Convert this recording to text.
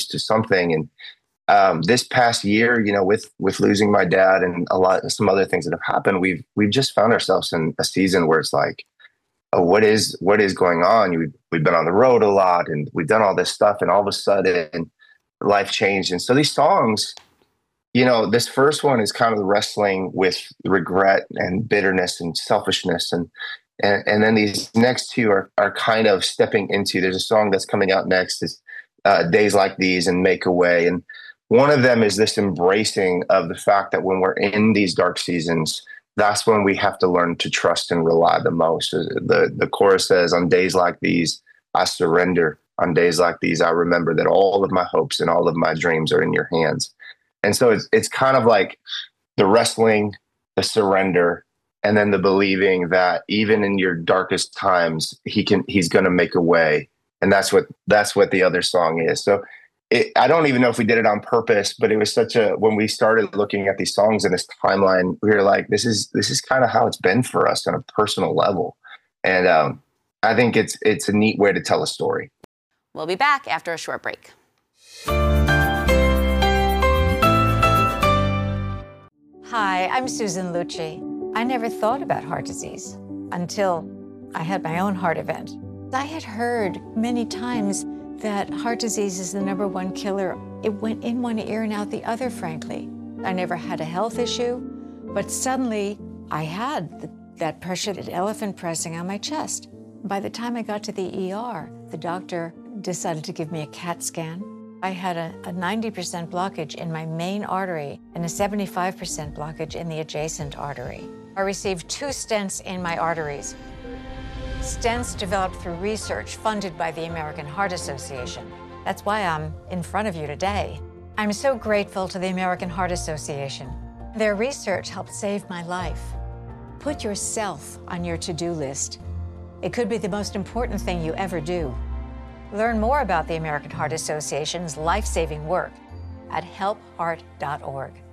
to something. And this past year, with losing my dad and some other things that have happened, we've just found ourselves in a season where it's like, oh, what is going on? We've been on the road a lot, and we've done all this stuff, and all of a sudden, life changed. And so these songs, this first one is kind of wrestling with regret and bitterness and selfishness, and then these next two are kind of stepping into. There's a song that's coming out next, is Days Like These and Make a Way, and one of them is this embracing of the fact that when we're in these dark seasons, that's when we have to learn to trust and rely the most. The chorus says, "On days like these, I surrender. On days like these, I remember that all of my hopes and all of my dreams are in your hands." And so it's kind of like the wrestling, the surrender, and then the believing that even in your darkest times, he's going to make a way. And that's what the other song is. So I don't even know if we did it on purpose, but it was when we started looking at these songs in this timeline, we were like, this is kind of how it's been for us on a personal level. And I think it's a neat way to tell a story. We'll be back after a short break. Hi, I'm Susan Lucci. I never thought about heart disease until I had my own heart event. I had heard many times that heart disease is the #1 killer. It went in one ear and out the other, frankly. I never had a health issue, but suddenly I had that pressure, that elephant pressing on my chest. By the time I got to the ER, the doctor decided to give me a CAT scan. I had a 90% blockage in my main artery and a 75% blockage in the adjacent artery. I received 2 stents in my arteries. Stents developed through research funded by the American Heart Association. That's why I'm in front of you today. I'm so grateful to the American Heart Association. Their research helped save my life. Put yourself on your to-do list. It could be the most important thing you ever do. Learn more about the American Heart Association's life-saving work at helpheart.org.